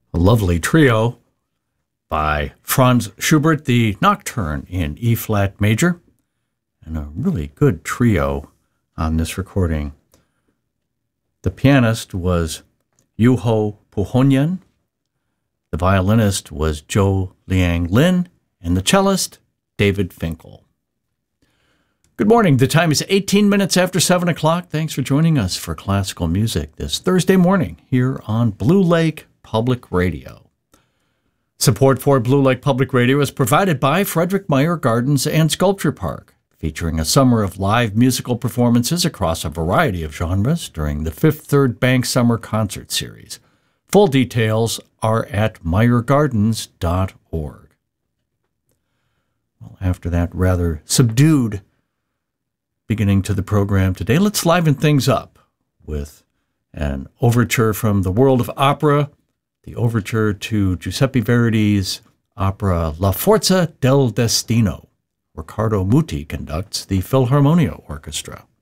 a lovely trio by Franz Schubert, the Nocturne in E-flat major, and a really good trio on this recording. The pianist was Juho Pohjonen, the violinist was Zhou Liang Lin, and the cellist, David Finkel. Good morning. The time is 18 minutes after 7 o'clock. Thanks for joining us for classical music this Thursday morning here on Blue Lake Public Radio. Support for Blue Lake Public Radio is provided by Frederick Meyer Gardens and Sculpture Park, featuring a summer of live musical performances across a variety of genres during the Fifth Third Bank Summer Concert Series. Full details are at meyergardens.org. Well, after that rather subdued beginning to the program today, let's liven things up with an overture from the world of opera, the overture to Giuseppe Verdi's opera La Forza del Destino. Riccardo Muti conducts the Philharmonia Orchestra.